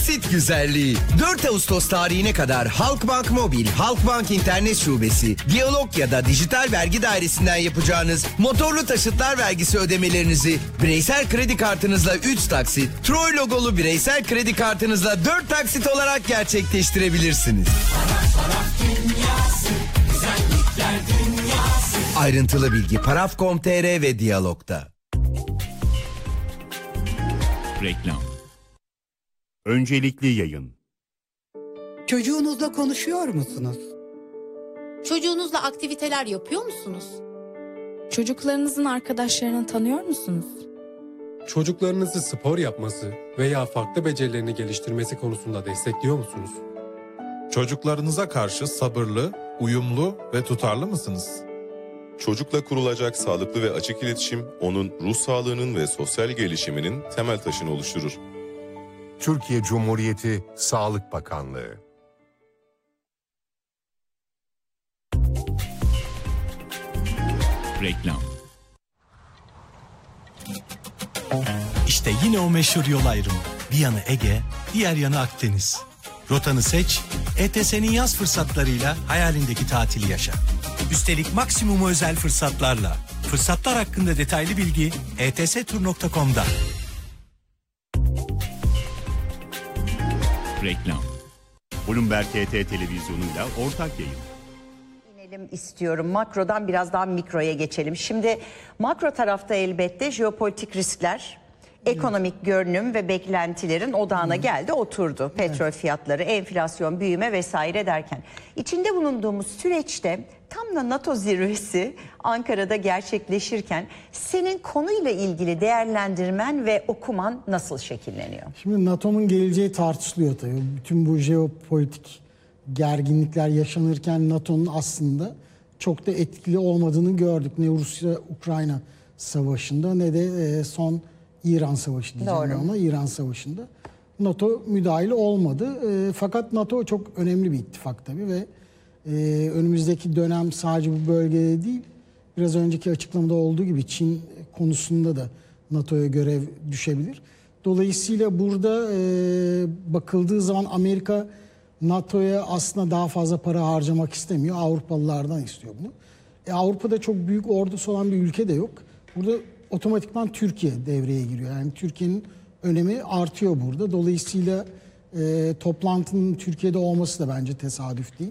Taksit güzelliği. 4 Ağustos tarihine kadar Halkbank Mobil, Halkbank İnternet Şubesi, Diyalog ya da Dijital Vergi Dairesi'nden yapacağınız motorlu taşıtlar vergisi ödemelerinizi bireysel kredi kartınızla 3 taksit, Troy logolu bireysel kredi kartınızla 4 taksit olarak gerçekleştirebilirsiniz. Ayrıntılı bilgi paraf.com.tr ve Diyalog'da. Reklam. Öncelikli yayın. Çocuğunuzla konuşuyor musunuz? Çocuğunuzla aktiviteler yapıyor musunuz? Çocuklarınızın arkadaşlarını tanıyor musunuz? Çocuklarınızı spor yapması veya farklı becerilerini geliştirmesi konusunda destekliyor musunuz? Çocuklarınıza karşı sabırlı, uyumlu ve tutarlı mısınız? Çocukla kurulacak sağlıklı ve açık iletişim, onun ruh sağlığının ve sosyal gelişiminin temel taşını oluşturur. Türkiye Cumhuriyeti Sağlık Bakanlığı. Reklam. İşte yine o meşhur yol ayrımı. Bir yanı Ege, diğer yanı Akdeniz. Rotanı seç, ETS'nin yaz fırsatlarıyla hayalindeki tatili yaşa. Üstelik maksimum özel fırsatlarla. Fırsatlar hakkında detaylı bilgi etstur.com'da. Reklam. Bloomberg TT televizyonuyla ortak yayın. İstiyorum. Makrodan biraz daha mikroya geçelim. Şimdi makro tarafta elbette jeopolitik riskler, ekonomik görünüm ve beklentilerin odağına geldi, oturdu. Petrol fiyatları, enflasyon, büyüme vesaire derken. İçinde bulunduğumuz süreçte tam da NATO zirvesi Ankara'da gerçekleşirken senin konuyla ilgili değerlendirmen ve okuman nasıl şekilleniyor? Şimdi NATO'nun geleceği tartışılıyor tabii. Bütün bu jeopolitik gerginlikler yaşanırken NATO'nun aslında çok da etkili olmadığını gördük. Ne Rusya-Ukrayna savaşında ne de son İran savaşı diyeceğim ona. İran savaşında NATO müdahil olmadı. Fakat NATO çok önemli bir ittifak tabii ve önümüzdeki dönem sadece bu bölgede değil, biraz önceki açıklamada olduğu gibi Çin konusunda da NATO'ya görev düşebilir. Dolayısıyla burada bakıldığı zaman Amerika NATO'ya aslında daha fazla para harcamak istemiyor. Avrupalılardan istiyor bunu. Avrupa'da çok büyük ordusu olan bir ülke de yok. Burada otomatikman Türkiye devreye giriyor. Yani Türkiye'nin önemi artıyor burada. Dolayısıyla toplantının Türkiye'de olması da bence tesadüf değil.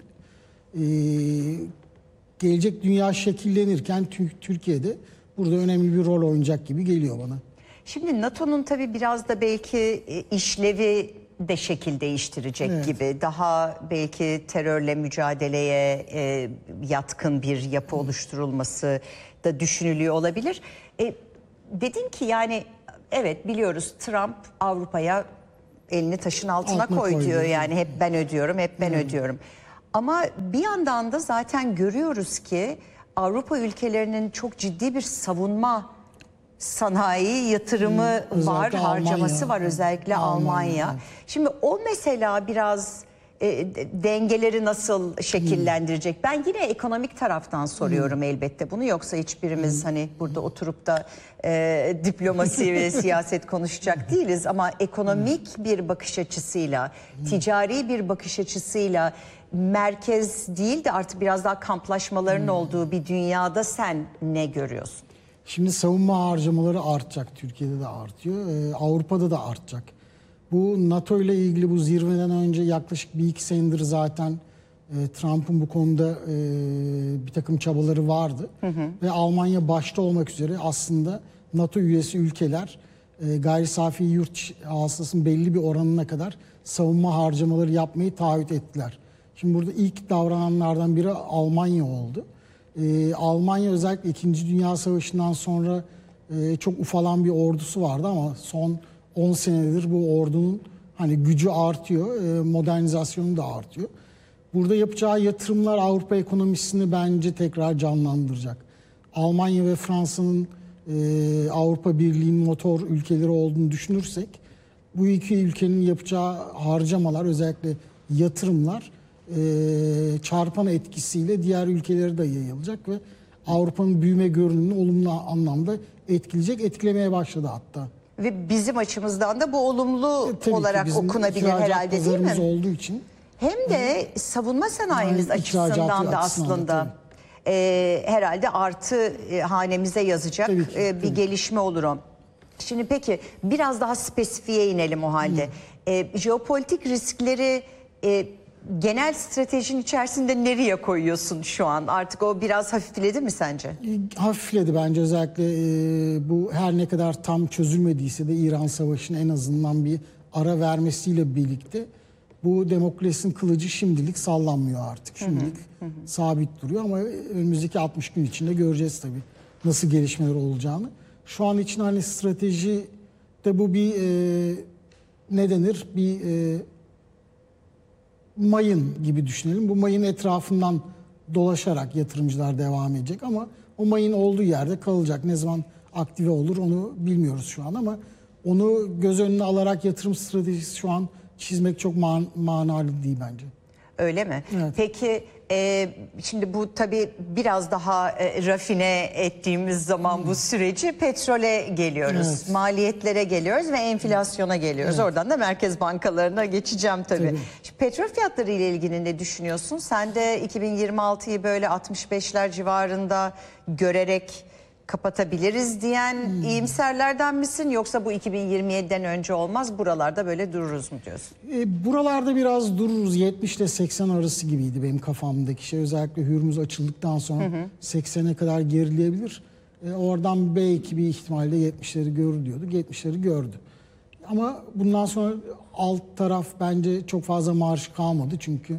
Gelecek dünya şekillenirken Türkiye'de burada önemli bir rol oynayacak gibi geliyor bana. Şimdi NATO'nun tabii biraz da belki işlevi de şekil değiştirecek gibi. Daha belki terörle mücadeleye yatkın bir yapı oluşturulması da düşünülüyor olabilir. Dedin ki yani evet biliyoruz Trump Avrupa'ya elini taşın altına koy diyor. Yani hep ben ödüyorum, hep ben ödüyorum. Ama bir yandan da zaten görüyoruz ki Avrupa ülkelerinin çok ciddi bir savunma sanayi yatırımı var, harcaması var özellikle Almanya. Şimdi o mesela biraz dengeleri nasıl şekillendirecek? Ben yine ekonomik taraftan soruyorum elbette bunu, yoksa hiçbirimiz hani burada oturup da diplomasi ve siyaset konuşacak değiliz, ama ekonomik bir bakış açısıyla, ticari bir bakış açısıyla merkez değil de artık biraz daha kamplaşmaların olduğu bir dünyada sen ne görüyorsun? Şimdi savunma harcamaları artacak. Türkiye'de de artıyor. Avrupa'da da artacak. Bu NATO ile ilgili bu zirveden önce yaklaşık 1-2 senedir zaten Trump'ın bu konuda bir takım çabaları vardı. Ve Almanya başta olmak üzere aslında NATO üyesi ülkeler gayri safi yurt hasılasının belli bir oranına kadar savunma harcamaları yapmayı taahhüt ettiler. Şimdi burada ilk davrananlardan biri Almanya oldu. Almanya özellikle 2. Dünya Savaşı'ndan sonra çok ufalan bir ordusu vardı ama son 10 senedir bu ordunun hani gücü artıyor, modernizasyonu da artıyor. Burada yapacağı yatırımlar Avrupa ekonomisini bence tekrar canlandıracak. Almanya ve Fransa'nın Avrupa Birliği'nin motor ülkeleri olduğunu düşünürsek bu iki ülkenin yapacağı harcamalar, özellikle yatırımlar çarpan etkisiyle diğer ülkelere de yayılacak ve Avrupa'nın büyüme görünümünü olumlu anlamda etkileyecek, etkilemeye başladı hatta. Ve bizim açımızdan da bu olumlu Tabii ki olarak bizim okunabilir ihracat herhalde, değil mi? pazarımız olduğu için. Hem de savunma sanayimiz Yani ihracatı açısından da açısından da aslında herhalde artı hanemize yazacak Tabii ki, bir tabii. gelişme olur o. Şimdi peki biraz daha spesifiye inelim o halde. Jeopolitik riskleri genel stratejinin içerisinde nereye koyuyorsun şu an? Artık o biraz hafifledi mi sence? Hafifledi bence, özellikle bu her ne kadar tam çözülmediyse de İran Savaşı'nın en azından bir ara vermesiyle birlikte bu demokrasinin kılıcı şimdilik sallanmıyor artık. Şimdilik sabit duruyor ama önümüzdeki 60 gün içinde göreceğiz tabii nasıl gelişmeler olacağını. Şu an için hani strateji de bu bir ne denir, bir mayın gibi düşünelim. Bu mayın etrafından dolaşarak yatırımcılar devam edecek ama o mayın olduğu yerde kalacak. Ne zaman aktive olur onu bilmiyoruz şu an ama onu göz önüne alarak yatırım stratejisi şu an çizmek çok manalı değil bence. Öyle mi? Evet. Peki şimdi bu tabii biraz daha rafine ettiğimiz zaman bu süreci petrole geliyoruz. Evet. Maliyetlere geliyoruz ve enflasyona geliyoruz. Evet. Oradan da merkez bankalarına geçeceğim tabii. Tabii. Şimdi petrol fiyatları ile ilgili ne düşünüyorsun? Sen de 2026'yı böyle 65'ler civarında görerek kapatabiliriz diyen iyimserlerden misin? Yoksa bu 2027'den önce olmaz, buralarda böyle dururuz mu diyorsun? Buralarda biraz dururuz. 70 ile 80 arası gibiydi benim kafamdaki şey. Özellikle Hürmüz açıldıktan sonra 80'e kadar gerileyebilir. Oradan belki bir ihtimalle 70'leri görür diyorduk. 70'leri gördü. Ama bundan sonra alt taraf bence çok fazla marj kalmadı. Çünkü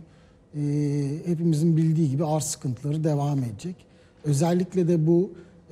hepimizin bildiği gibi arz sıkıntıları devam edecek. Özellikle de bu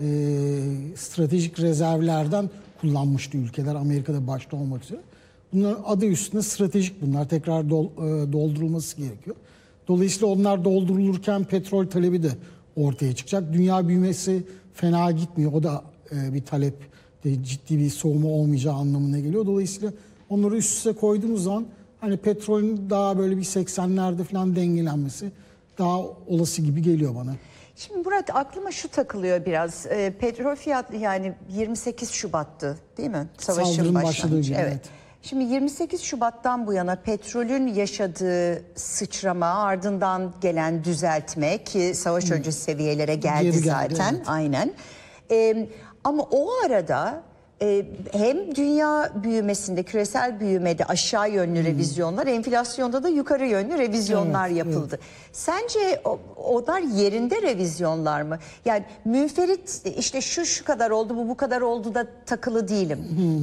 stratejik rezervlerden kullanmıştı ülkeler, Amerika'da başta olmak üzere. Bunların adı üstünde stratejik, bunlar tekrar doldurulması gerekiyor. Dolayısıyla onlar doldurulurken petrol talebi de ortaya çıkacak. Dünya büyümesi fena gitmiyor. O da bir talep, ciddi bir soğuma olmayacağı anlamına geliyor. Dolayısıyla onları üst üste koyduğumuz zaman hani petrolün daha böyle bir 80'lerde falan dengelenmesi daha olası gibi geliyor bana. Şimdi Murat, aklıma şu takılıyor biraz. Petrol fiyatı yani 28 Şubat'tı değil mi? Saldırının başladığı gün. Evet. Evet. Şimdi 28 Şubat'tan bu yana petrolün yaşadığı sıçrama, ardından gelen düzeltme ki savaş öncesi seviyelere geldi Geri geldi, zaten. evet. Aynen. Ama o arada hem dünya büyümesinde, küresel büyümede aşağı yönlü revizyonlar, enflasyonda da yukarı yönlü revizyonlar yapıldı. Sence onlar yerinde revizyonlar mı? Yani münferit işte şu kadar oldu, bu kadar oldu da takılı değilim.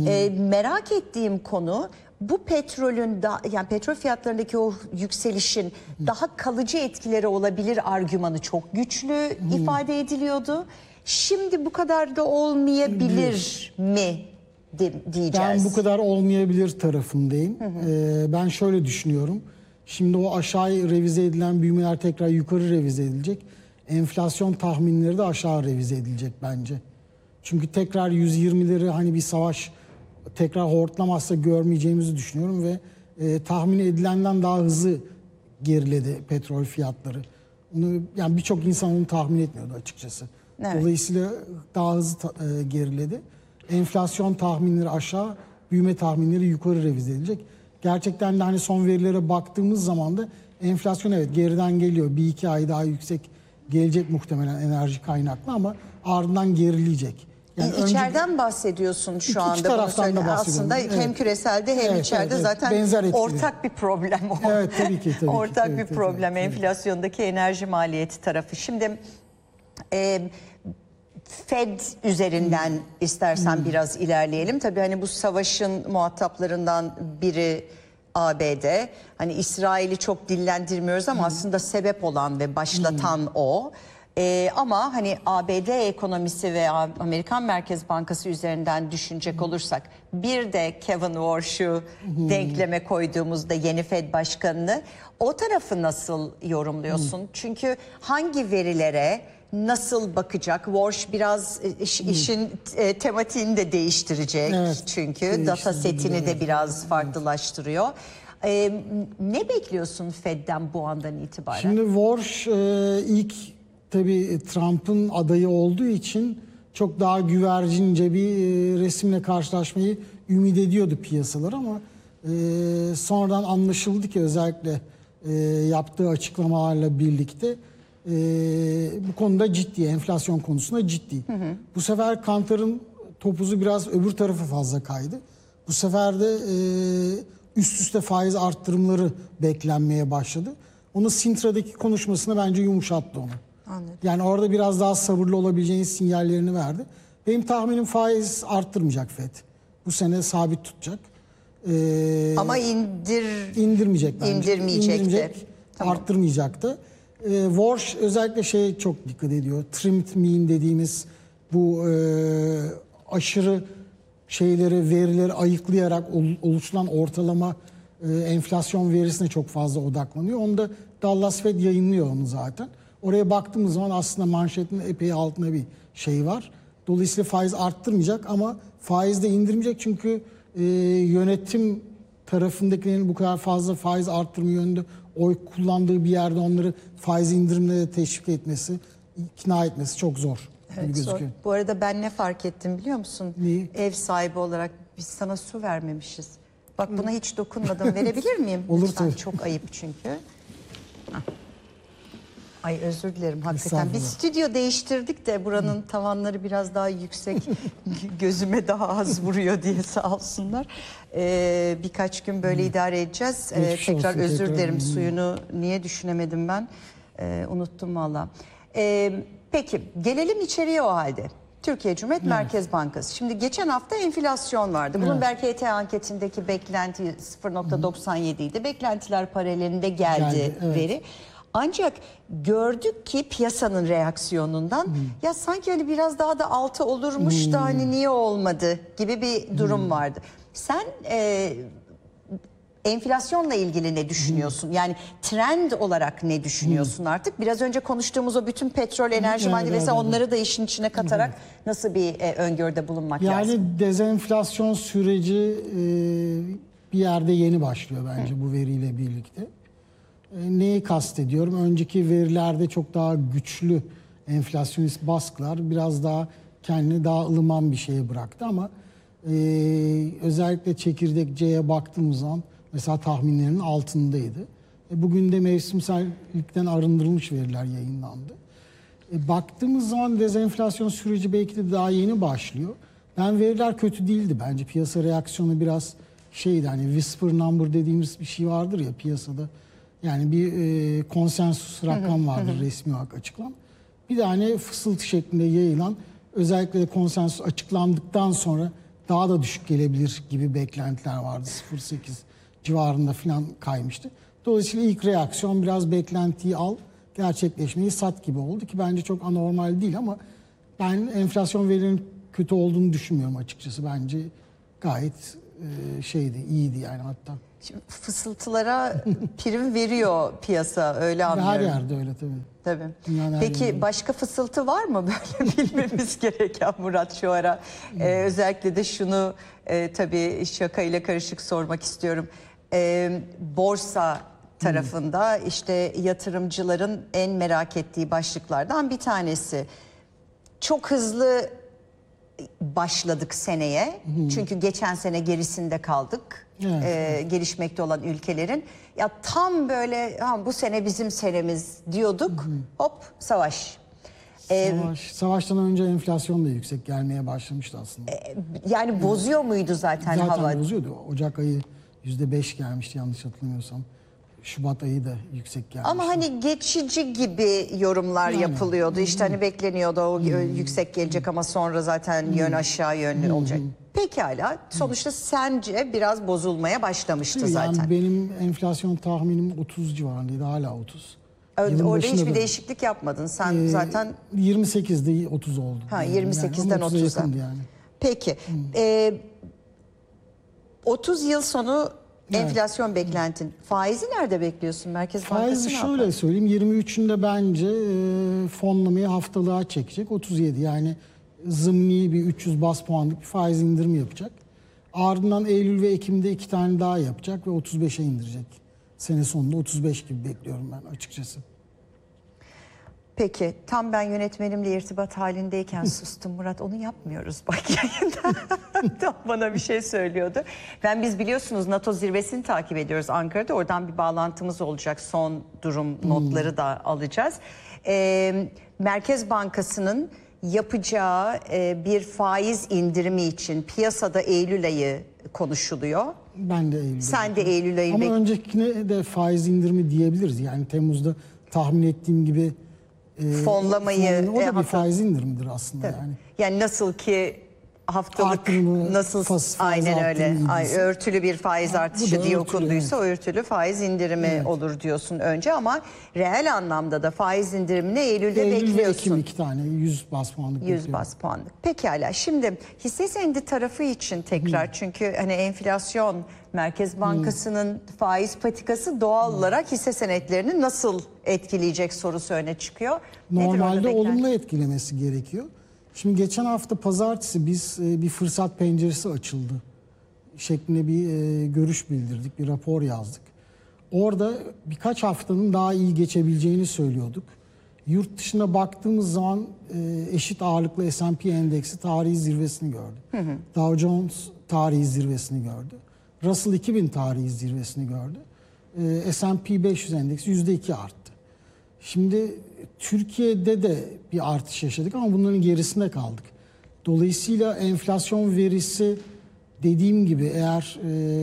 Merak ettiğim konu bu petrolün yani petrol fiyatlarındaki o yükselişin daha kalıcı etkileri olabilir argümanı çok güçlü ifade ediliyordu. Şimdi bu kadar da olmayabilir mi diyeceğiz. Ben bu kadar olmayabilir tarafındayım. Ben şöyle düşünüyorum. Şimdi o aşağı revize edilen büyümeler tekrar yukarı revize edilecek. Enflasyon tahminleri de aşağı revize edilecek bence. Çünkü tekrar 120'leri hani bir savaş tekrar hortlamazsa görmeyeceğimizi düşünüyorum ve tahmin edilenden daha hızlı geriledi petrol fiyatları. Onu yani birçok insan onu tahmin etmiyordu açıkçası. Evet. Dolayısıyla daha hızlı geriledi. Enflasyon tahminleri aşağı, büyüme tahminleri yukarı revize edilecek. Gerçekten de hani son verilere baktığımız zaman da enflasyon evet geriden geliyor. Bir iki ay daha yüksek gelecek muhtemelen enerji kaynaklı ama ardından gerileyecek. Yani içeriden bahsediyorsun şu anda. İki taraftan da bahsediyorum. Aslında hem küreselde hem içeride zaten benzer ortak bir problem o. Evet tabii ki. Ortak bir problem enflasyondaki enerji maliyeti tarafı. Şimdi Fed üzerinden istersen biraz ilerleyelim. Tabii hani bu savaşın muhataplarından biri ABD. Hani İsrail'i çok dillendirmiyoruz ama aslında sebep olan ve başlatan o. Ama hani ABD ekonomisi ve Amerikan Merkez Bankası üzerinden düşünecek olursak bir de Kevin Warsh'u denkleme koyduğumuzda yeni Fed başkanını o tarafı nasıl yorumluyorsun? Çünkü hangi verilere nasıl bakacak? Warsh biraz işin tematiğini de değiştirecek çünkü data setini de biraz farklılaştırıyor. Ne bekliyorsun Fed'den bu andan itibaren? Şimdi Warsh ilk tabii Trump'ın adayı olduğu için çok daha güvercince bir resimle karşılaşmayı ümit ediyordu piyasalar ama sonradan anlaşıldı ki özellikle yaptığı açıklamalarla birlikte bu konuda ciddi, enflasyon konusunda ciddi. Bu sefer Kantar'ın topuzu biraz öbür tarafa fazla kaydı. Bu sefer de üst üste faiz arttırımları beklenmeye başladı. Onu Sintra'daki konuşmasına bence yumuşattı onu. Anladım. Yani orada biraz daha sabırlı olabileceğini sinyallerini verdi. Benim tahminim faiz arttırmayacak FED. Bu sene sabit tutacak. Ama indirmeyecek bence. İndirmeyecek. Tamam. Arttırmayacak da. Walsh özellikle şeye çok dikkat ediyor. Trimmed mean dediğimiz bu aşırı verileri ayıklayarak oluşturan ortalama enflasyon verisine çok fazla odaklanıyor. Onu da Dallas Fed yayınlıyor onu zaten. Oraya baktığımız zaman aslında manşetin epey altında bir şey var. Dolayısıyla faiz arttırmayacak ama faiz de indirmeyecek çünkü yönetim tarafındakilerin bu kadar fazla faiz arttırma yönünde oy kullandığı bir yerde onları faiz indirimle teşvik etmesi, ikna etmesi çok zor. Evet, zor. Bu arada ben ne fark ettim biliyor musun? Neyi? Ev sahibi olarak biz sana su vermemişiz. Bak buna hiç dokunmadım. Verebilir miyim? Olur lütfen. tabii. Çok ayıp çünkü. Ay özür dilerim hakikaten. Biz stüdyo değiştirdik de buranın tavanları biraz daha yüksek. Gözüme daha az vuruyor diye sağ olsunlar. Birkaç gün böyle idare edeceğiz. Tekrar özür dilerim. Suyunu niye düşünemedim ben? Unuttum valla. Peki gelelim içeriye o halde. Türkiye Cumhuriyet Merkez Bankası. Şimdi geçen hafta enflasyon vardı. Bloomberg HT anketindeki beklenti 0.97 idi. Beklentiler paralelinde geldi veri. Ancak gördük ki piyasanın reaksiyonundan ya sanki öyle biraz daha da altı olurmuş da hani niye olmadı gibi bir durum vardı. Sen enflasyonla ilgili ne düşünüyorsun? Yani trend olarak ne düşünüyorsun artık? Biraz önce konuştuğumuz o bütün petrol, enerji madde vesaire onları da işin içine katarak nasıl bir öngörüde bulunmak lazım? Yani dezenflasyon süreci bir yerde yeni başlıyor bence bu veriyle birlikte. Neyi kastediyorum? Önceki verilerde çok daha güçlü enflasyonist baskılar biraz daha kendini daha ılıman bir şeye bıraktı ama özellikle çekirdek C'ye baktığımız zaman mesela tahminlerinin altındaydı. Bugün de mevsimsellikten arındırılmış veriler yayınlandı. Baktığımız zaman dezenflasyon süreci belki de daha yeni başlıyor. Veriler kötü değildi bence. Piyasa reaksiyonu biraz şeydi hani whisper number dediğimiz bir şey vardır ya piyasada. Yani bir konsensus rakam vardır resmi olarak açıklanan. Bir de hani fısıltı şeklinde yayılan özellikle de konsensus açıklandıktan sonra daha da düşük gelebilir gibi beklentiler vardı. 0.8 civarında falan kaymıştı. Dolayısıyla ilk reaksiyon biraz beklentiyi al, gerçekleşmeyi sat gibi oldu ki bence çok anormal değil ama ben enflasyon verilerinin kötü olduğunu düşünmüyorum açıkçası. Bence gayet iyiydi yani hatta. Şimdi fısıltılara prim veriyor piyasa öyle anlıyorum. Her yerde öyle tabii. Peki başka fısıltı var mı böyle bilmemiz gereken Murat şu ara? Özellikle de şunu tabii şakayla karışık sormak istiyorum. Borsa tarafında işte yatırımcıların en merak ettiği başlıklardan bir tanesi. Çok hızlı başladık seneye. Çünkü geçen sene gerisinde kaldık. Gelişmekte olan ülkelerin. Ya tam böyle bu sene bizim senemiz diyorduk. Hop savaş. Savaştan önce enflasyon da yüksek gelmeye başlamıştı aslında. Yani bozuyor muydu zaten hava? Zaten bozuyordu. Ocak ayı %5 gelmişti yanlış hatırlamıyorsam. Şubat ayı da yüksek gelmişti. Ama hani geçici gibi yorumlar yapılıyordu. İşte hani bekleniyordu o yüksek gelecek ama sonra zaten yön aşağı yönlü olacak. Pekala. Sonuçta sence biraz bozulmaya başlamıştı zaten. Yani benim enflasyon tahminim 30 civarındaydı. Hala 30. Orada hiçbir değişiklik yapmadın. Sen zaten 28'de 30 oldu. 28'den 30'a. Yani. Peki. 30 yıl sonu enflasyon beklentin. Faizi nerede bekliyorsun? Merkez Bankası Faizi şöyle söyleyeyim. 23'ünde bence fonlamayı haftalığa çekecek. 37 yani zımni bir 300 bas puanlık bir faiz indirimi yapacak. Ardından Eylül ve Ekim'de 2 tane daha yapacak ve 35'e indirecek. Sene sonunda 35 gibi bekliyorum ben açıkçası. Peki tam ben yönetmenimle irtibat halindeyken sustum Murat, onu yapmıyoruz bak yayında. Tam bana bir şey söylüyordu. Biz biliyorsunuz NATO zirvesini takip ediyoruz Ankara'da, oradan bir bağlantımız olacak, son durum notları da alacağız. Merkez Bankası'nın yapacağı bir faiz indirimi için piyasada Eylül ayı konuşuluyor. Ben de Eylül. Sen de Eylül ayı. Ama öncekine de faiz indirimi diyebiliriz. Yani Temmuz'da tahmin ettiğim gibi fonlamayı. O da bir faiz indirimidir aslında. Yani. Yani nasıl ki haftalık Artırımı, nasıl aynen öyle örtülü bir faiz artışı diye okunduysa o örtülü faiz indirimi olur diyorsun önce, ama reel anlamda da faiz indirimini Eylül'de bekliyorsun. Eylül ve Ekim 2 tane 100 bas puanlık. 100 bas puanlık. Pekala, şimdi hisse senedi tarafı için tekrar çünkü hani enflasyon, Merkez Bankası'nın faiz patikası doğal olarak hisse senetlerini nasıl etkileyecek sorusu öne çıkıyor. Normalde olumlu etkilemesi gerekiyor. Şimdi geçen hafta pazartesi biz bir fırsat penceresi açıldı şeklinde bir görüş bildirdik, bir rapor yazdık. Orada birkaç haftanın daha iyi geçebileceğini söylüyorduk. Yurt dışına baktığımız zaman eşit ağırlıklı S&P endeksi tarihi zirvesini gördü. Dow Jones tarihi zirvesini gördü. Russell 2000 tarihi zirvesini gördü. S&P 500 endeksi %2 arttı. Şimdi Türkiye'de de bir artış yaşadık ama bunların gerisinde kaldık. Dolayısıyla enflasyon verisi dediğim gibi eğer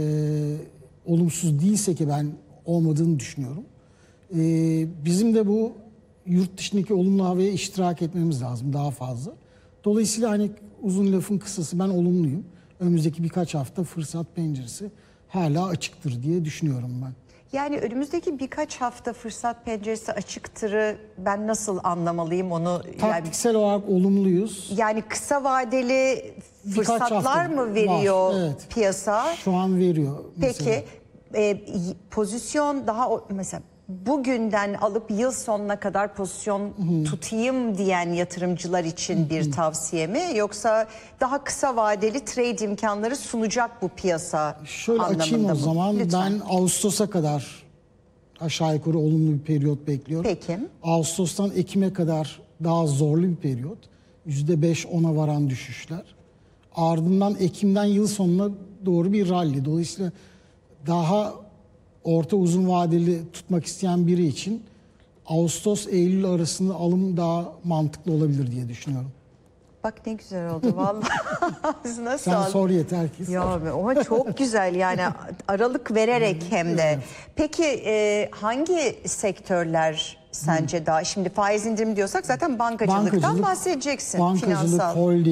olumsuz değilse, ki ben olmadığını düşünüyorum. Bizim de bu yurt dışındaki olumlu havaya iştirak etmemiz lazım daha fazla. Dolayısıyla hani uzun lafın kısası, ben olumluyum. Önümüzdeki birkaç hafta fırsat penceresi hala açıktır diye düşünüyorum ben. Yani önümüzdeki birkaç hafta fırsat penceresi açıktırı ben nasıl anlamalıyım onu? Taktiksel olarak olumluyuz. Yani kısa vadeli fırsatlar mı veriyor piyasa? Şu an veriyor. Mesela. Peki pozisyon daha mesela bugünden alıp yıl sonuna kadar pozisyon tutayım diyen yatırımcılar için bir tavsiye mi? Yoksa daha kısa vadeli trade imkanları sunacak bu piyasa Şöyle anlamında açayım o mı? zaman. Lütfen. Ben Ağustos'a kadar aşağı yukarı olumlu bir periyot bekliyorum. Peki. Ağustos'tan Ekim'e kadar daha zorlu bir periyot. %5-10'a varan düşüşler. Ardından Ekim'den yıl sonuna doğru bir rally. Dolayısıyla daha orta uzun vadeli tutmak isteyen biri için Ağustos-Eylül arasında alım daha mantıklı olabilir diye düşünüyorum. Bak ne güzel oldu vallahi. Nasıl? Sen sor yeter ki. Ya ama çok güzel yani aralık vererek hem de. Peki hangi sektörler sence daha, şimdi faiz indirimi diyorsak zaten bankacılıktan bahsedeceksin. Bankacılık, finansal.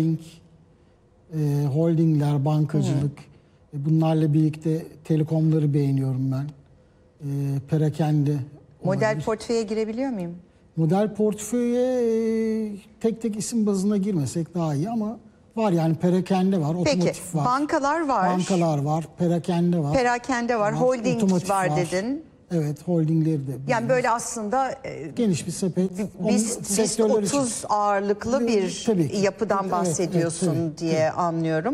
Holdingler, bankacılık. Bunlarla birlikte telekomları beğeniyorum ben. Perakende. Model portföye girebiliyor muyum? Model portföye tek tek isim bazına girmesek daha iyi ama var yani perakende var, otomotiv Peki, var. bankalar var. Bankalar var, perakende var. Perakende var, holding var dedin. Evet, holdingleri de. Yani böyle aslında geniş bir sepet. Biz 30 ağırlıklı bir yapıdan bahsediyorsun diye anlıyorum.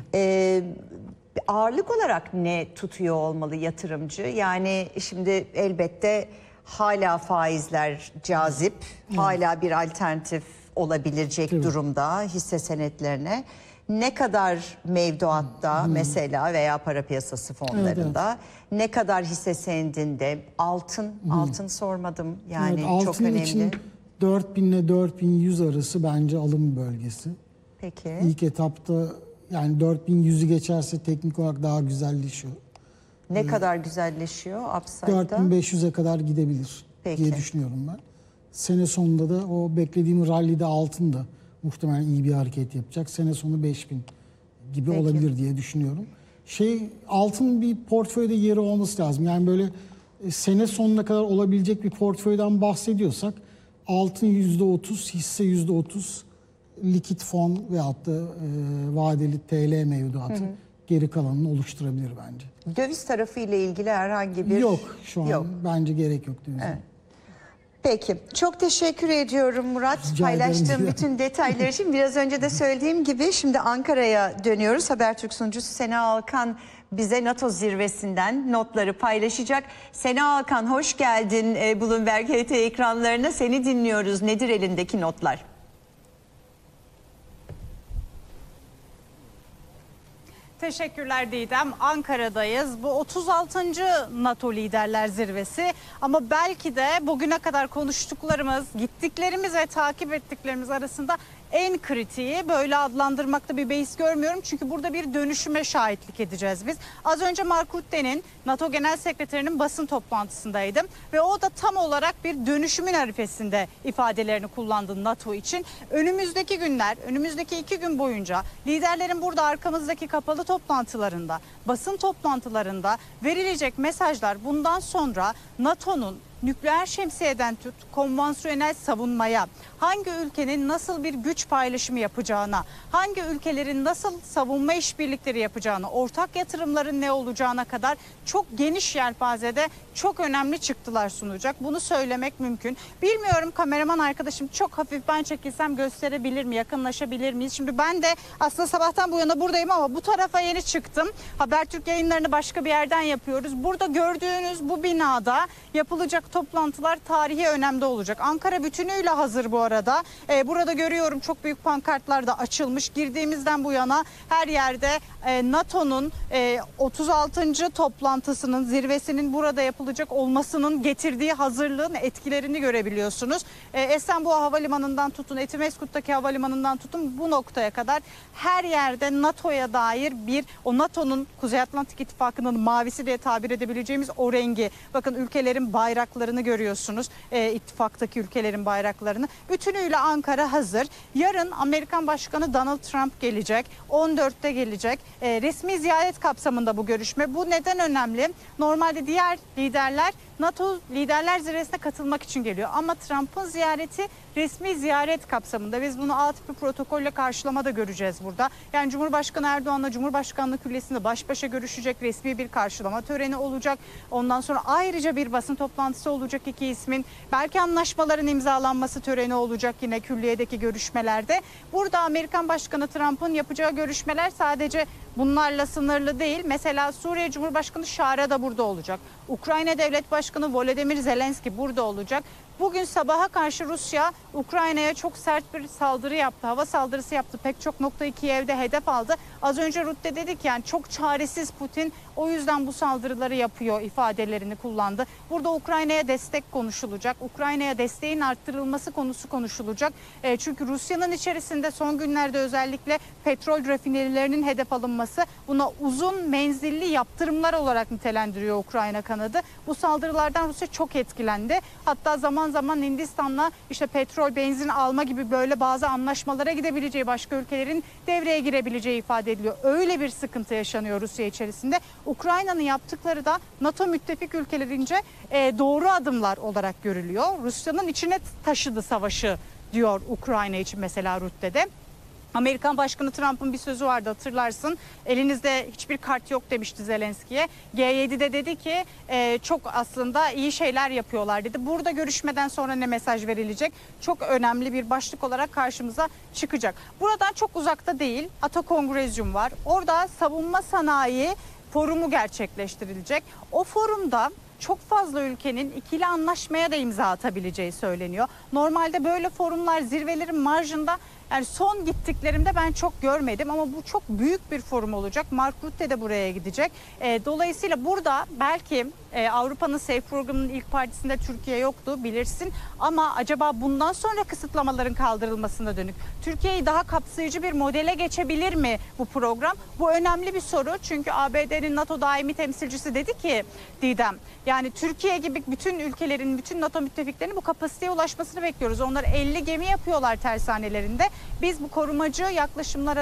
Ağırlık olarak ne tutuyor olmalı yatırımcı? Yani şimdi elbette hala faizler cazip, hala bir alternatif olabilecek durumda hisse senetlerine. Ne kadar mevduatta mesela veya para piyasası fonlarında, ne kadar hisse senedinde, altın sormadım yani çok önemli. Altın için 4000 ile 4100 arası bence alım bölgesi. Peki. İlk etapta yani 4100'ü geçerse teknik olarak daha güzelleşiyor. Ne kadar güzelleşiyor upside'da? 4500'e kadar gidebilir diye düşünüyorum ben. Sene sonunda da o beklediğim rally'de altın da muhtemelen iyi bir hareket yapacak. Sene sonu 5000 gibi olabilir diye düşünüyorum. Altın bir portföyde yeri olması lazım. Yani böyle sene sonuna kadar olabilecek bir portföyden bahsediyorsak altın %30, hisse %30, likit fon veyahut da vadeli TL mevduatı geri kalanını oluşturabilir bence. Döviz tarafı ile ilgili herhangi bir... Yok şu an bence gerek yok dövize. Peki. Çok teşekkür ediyorum Murat. Rica Paylaştığım ederim. bütün detaylar için. Biraz önce de söylediğim gibi şimdi Ankara'ya dönüyoruz. Habertürk sunucusu Sena Alkan bize NATO zirvesinden notları paylaşacak. Sena Alkan hoş geldin Bloomberg HT ekranlarına. Seni dinliyoruz. Nedir elindeki notlar? Teşekkürler Didem. Ankara'dayız. Bu 36. NATO Liderler Zirvesi ama belki de bugüne kadar konuştuklarımız, gittiklerimiz ve takip ettiklerimiz arasında en kritiği. Böyle adlandırmakta bir beis görmüyorum. Çünkü burada bir dönüşüme şahitlik edeceğiz biz. Az önce Mark Rutte'nin, NATO Genel Sekreterinin basın toplantısındaydım. Ve o da tam olarak bir dönüşümün arifesinde ifadelerini kullandı NATO için. Önümüzdeki günler, önümüzdeki 2 gün boyunca liderlerin burada arkamızdaki kapalı toplantılarında, basın toplantılarında verilecek mesajlar bundan sonra NATO'nun nükleer şemsiyeden tut konvansiyonel savunmaya, hangi ülkenin nasıl bir güç paylaşımı yapacağına, hangi ülkelerin nasıl savunma işbirlikleri yapacağına, ortak yatırımların ne olacağına kadar çok geniş yelpazede çok önemli çıktılar sunacak. Bunu söylemek mümkün. Bilmiyorum, kameraman arkadaşım çok hafif ben çekilsem gösterebilir mi, yakınlaşabilir miyiz? Şimdi ben de aslında sabahtan bu yana buradayım ama bu tarafa yeni çıktım. Habertürk yayınlarını başka bir yerden yapıyoruz. Burada gördüğünüz bu binada yapılacak toplantılar tarihi önemde olacak. Ankara bütünüyle hazır bu arada. Burada görüyorum çok büyük pankartlar da açılmış. Girdiğimizden bu yana her yerde NATO'nun 36. toplantısının, zirvesinin burada yapılacak olmasının getirdiği hazırlığın etkilerini görebiliyorsunuz. Esenboğa Havalimanı'ndan tutun, Etimeskut'taki havalimanından tutun bu noktaya kadar her yerde NATO'ya dair bir, o NATO'nun Kuzey Atlantik İttifakı'nın mavisi diye tabir edebileceğimiz o rengi. Bakın ülkelerin bayraklarını görüyorsunuz. İttifaktaki ülkelerin bayraklarını. Bütünüyle Ankara hazır. Yarın Amerikan Başkanı Donald Trump gelecek. 14'te gelecek. Resmi ziyaret kapsamında bu görüşme. Bu neden önemli? Normalde diğer liderler NATO Liderler Zirvesi'ne katılmak için geliyor. Ama Trump'ın ziyareti resmi ziyaret kapsamında. Biz bunu A tipi protokolle karşılamada göreceğiz burada. Yani Cumhurbaşkanı Erdoğan'la Cumhurbaşkanlığı Küllesi'nde baş başa görüşecek, resmi bir karşılama töreni olacak. Ondan sonra ayrıca bir basın toplantısı olacak iki ismin. Belki anlaşmaların imzalanması töreni olacak yine külliyedeki görüşmelerde. Burada Amerikan Başkanı Trump'ın yapacağı görüşmeler sadece bunlarla sınırlı değil. Mesela Suriye Cumhurbaşkanı Şara da burada olacak. Ukrayna Devlet Başkanı Volodymyr Zelenski burada olacak. Bugün sabaha karşı Rusya Ukrayna'ya çok sert bir saldırı yaptı. Hava saldırısı yaptı. Pek çok noktayı Kiev'de hedef aldı. Az önce Rutte dedik yani çok çaresiz Putin. O yüzden bu saldırıları yapıyor ifadelerini kullandı. Burada Ukrayna'ya destek konuşulacak. Ukrayna'ya desteğin arttırılması konusu konuşulacak. Çünkü Rusya'nın içerisinde son günlerde özellikle petrol rafinerilerinin hedef alınması, buna uzun menzilli yaptırımlar olarak nitelendiriyor Ukrayna kanadı. Bu saldırılardan Rusya çok etkilendi. Hatta zaman zaman Hindistan'la işte petrol, benzin alma gibi böyle bazı anlaşmalara gidebileceği, başka ülkelerin devreye girebileceği ifade ediliyor. Öyle bir sıkıntı yaşanıyor Rusya içerisinde. Ukrayna'nın yaptıkları da NATO müttefik ülkelerince doğru adımlar olarak görülüyor. Rusya'nın içine taşıdı savaşı diyor Ukrayna için mesela Rutte'de. Amerikan Başkanı Trump'ın bir sözü vardı, hatırlarsın. Elinizde hiçbir kart yok demişti Zelenski'ye. G7'de dedi ki çok aslında iyi şeyler yapıyorlar dedi. Burada görüşmeden sonra ne mesaj verilecek? Çok önemli bir başlık olarak karşımıza çıkacak. Buradan çok uzakta değil, Atakongrezyum var. Orada savunma sanayi forumu gerçekleştirilecek. O forumda çok fazla ülkenin ikili anlaşmaya da imza atabileceği söyleniyor. Normalde böyle forumlar zirvelerin marjında, yani son gittiklerimde ben çok görmedim ama bu çok büyük bir forum olacak. Mark Rutte de buraya gidecek. Dolayısıyla burada belki Avrupa'nın SAFE programının ilk partisinde Türkiye yoktu bilirsin. Ama acaba bundan sonra kısıtlamaların kaldırılmasına dönük Türkiye'yi daha kapsayıcı bir modele geçebilir mi bu program? Bu önemli bir soru. Çünkü ABD'nin NATO daimi temsilcisi dedi ki Didem, yani Türkiye gibi bütün ülkelerin, bütün NATO müttefiklerinin bu kapasiteye ulaşmasını bekliyoruz. Onlar 50 gemi yapıyorlar tersanelerinde. Biz bu korumacı yaklaşımlara da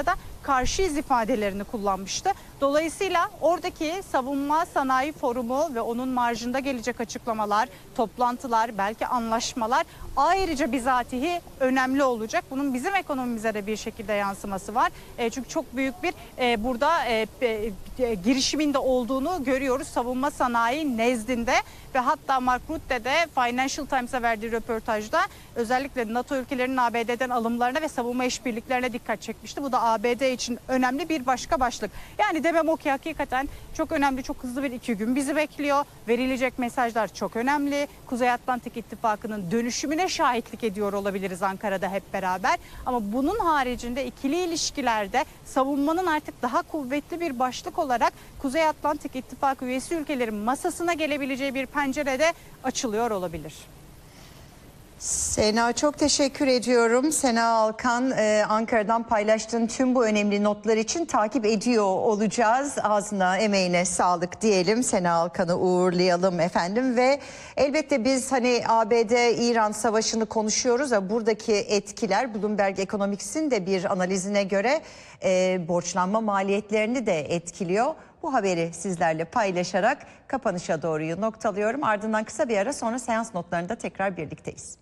karşıyız ifadelerini kullanmıştı. Dolayısıyla oradaki savunma sanayi forumu ve onun marjında gelecek açıklamalar, toplantılar, belki anlaşmalar ayrıca bizatihi önemli olacak. Bunun bizim ekonomimize de bir şekilde yansıması var. Çünkü çok büyük bir burada girişimin de olduğunu görüyoruz savunma sanayi nezdinde ve hatta Mark Rutte de Financial Times'a verdiği röportajda özellikle NATO ülkelerinin ABD'den alımlarına ve savunma işbirliklerine dikkat çekmişti. Bu da ABD için önemli bir başka başlık. Yani demem o ki hakikaten çok önemli, çok hızlı bir 2 gün bizi bekliyor. Verilecek mesajlar çok önemli. Kuzey Atlantik İttifakı'nın dönüşümüne şahitlik ediyor olabiliriz Ankara'da hep beraber. Ama bunun haricinde ikili ilişkilerde savunmanın artık daha kuvvetli bir başlık olarak Kuzey Atlantik İttifakı üyesi ülkelerin masasına gelebileceği bir pencerede açılıyor olabilir. Sena, çok teşekkür ediyorum. Sena Alkan, Ankara'dan paylaştığın tüm bu önemli notlar için takip ediyor olacağız. Ağzına, emeğine sağlık diyelim. Sena Alkan'ı uğurlayalım efendim ve elbette biz hani ABD-İran savaşını konuşuyoruz ya, buradaki etkiler Bloomberg Economics'in de bir analizine göre borçlanma maliyetlerini de etkiliyor. Bu haberi sizlerle paylaşarak kapanışa doğruyu noktalıyorum. Ardından kısa bir ara, sonra seans notlarında tekrar birlikteyiz.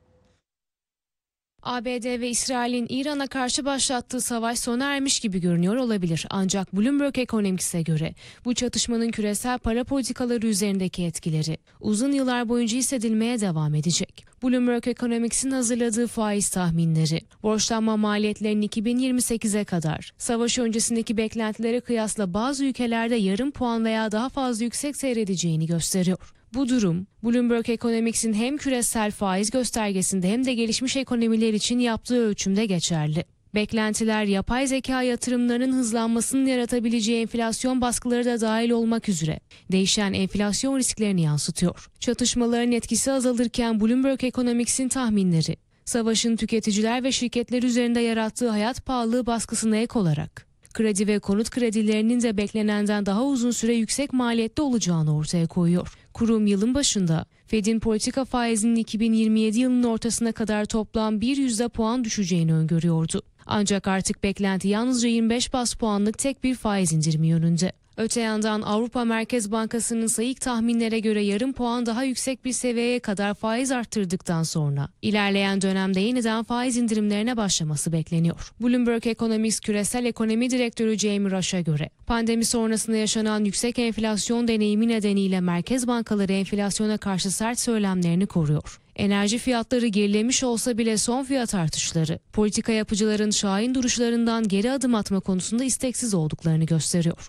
ABD ve İsrail'in İran'a karşı başlattığı savaş sona ermiş gibi görünüyor olabilir. Ancak Bloomberg Economics'e göre bu çatışmanın küresel para politikaları üzerindeki etkileri uzun yıllar boyunca hissedilmeye devam edecek. Bloomberg Economics'in hazırladığı faiz tahminleri, borçlanma maliyetlerinin 2028'e kadar savaş öncesindeki beklentilere kıyasla bazı ülkelerde yarım puan veya daha fazla yüksek seyredeceğini gösteriyor. Bu durum, Bloomberg Economics'in hem küresel faiz göstergesinde hem de gelişmiş ekonomiler için yaptığı ölçümde geçerli. Beklentiler, yapay zeka yatırımlarının hızlanmasının yaratabileceği enflasyon baskıları da dahil olmak üzere değişen enflasyon risklerini yansıtıyor. Çatışmaların etkisi azalırken Bloomberg Economics'in tahminleri, savaşın tüketiciler ve şirketler üzerinde yarattığı hayat pahalılığı baskısına ek olarak kredi ve konut kredilerinin de beklenenden daha uzun süre yüksek maliyette olacağını ortaya koyuyor. Kurum yılın başında Fed'in politika faizinin 2027 yılının ortasına kadar toplam 1 puan düşeceğini öngörüyordu. Ancak artık beklenti yalnızca 25 bas puanlık tek bir faiz indirimi yönünde. Öte yandan Avrupa Merkez Bankası'nın ilk tahminlere göre yarım puan daha yüksek bir seviyeye kadar faiz arttırdıktan sonra ilerleyen dönemde yeniden faiz indirimlerine başlaması bekleniyor. Bloomberg Economics Küresel Ekonomi Direktörü Jamie Rush'a göre pandemi sonrasında yaşanan yüksek enflasyon deneyimi nedeniyle merkez bankaları enflasyona karşı sert söylemlerini koruyor. Enerji fiyatları gerilemiş olsa bile son fiyat artışları politika yapıcıların şahin duruşlarından geri adım atma konusunda isteksiz olduklarını gösteriyor.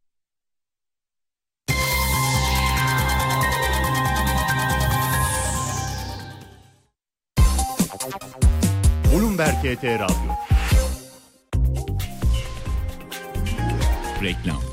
Bloomberg KT Radyo. Reklam.